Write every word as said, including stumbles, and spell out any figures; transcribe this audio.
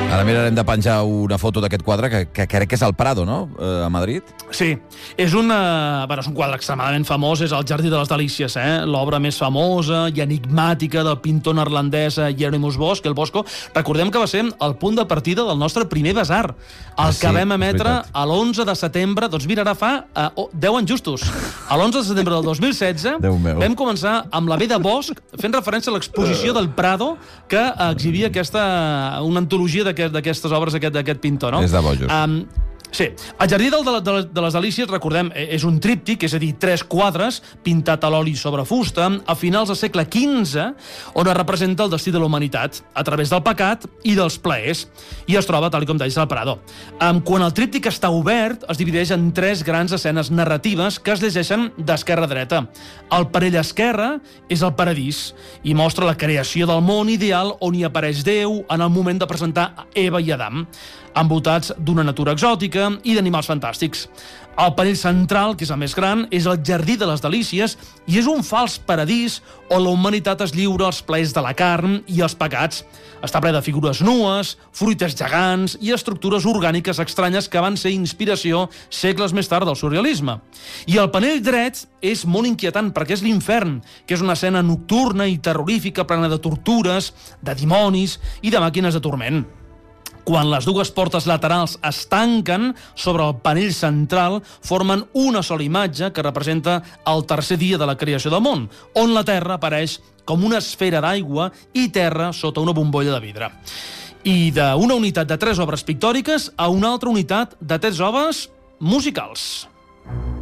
Ara mirarem de penjar una foto d'aquest quadre, que, que crec que és al Prado, no?, eh, a Madrid. Sí, és, una, bueno, és un quadre extremadament famós, és el Jardí de les Delícies, eh? L'obra més famosa i enigmàtica del pintor neerlandès Hieronymus Bosch, el Bosco. Recordem que va ser el punt de partida del nostre primer basar, el Ah, que sí, vam és emetre veritat. a l'onze de setembre, doncs mira, ara fa eh, oh, deu anys justos. A l'onze de setembre del dos mil setze Déu meu. vam començar amb la B de Bosch, fent referència a l'exposició del Prado, que eh, exhibia aquesta, una antologia d'aquest- d'aquestes obres d'aquest d'aquest pintor, no? És de bojos. Um, Sí, el Jardí del, de, de, de les Delícies, recordem, és un tríptic, és a dir, tres quadres pintat a l'oli sobre fusta, a finals del segle quinze, on es representa el destí de la humanitat, a través del pecat i dels plaers, i es troba, tal com deies, al Prado. Um, quan el tríptic està obert, es divideix en tres grans escenes narratives que es llegeixen d'esquerra a dreta. El parell esquerre és el paradís, i mostra la creació del món ideal on hi apareix Déu en el moment de presentar Eva i Adam, envoltats d'una natura exòtica i d'animals fantàstics. El panell central, que és el més gran, és el Jardí de les Delícies i és un fals paradís on la humanitat es lliura als plaers de la carn i els pecats. Està ple de figures nues, fruites gegants i estructures orgàniques estranyes que van ser inspiració segles més tard del surrealisme. I el panell dret és molt inquietant perquè és l'infern, que és una escena nocturna i terrorífica plena de tortures, de dimonis i de màquines de turment. Quan les dues portes laterals es tanquen sobre el panell central, formen una sola imatge que representa el tercer dia de la creació del món, on la Terra apareix com una esfera d'aigua i terra sota una bombolla de vidre. I d'una unitat de tres obres pictòriques a una altra unitat de tres obres musicals.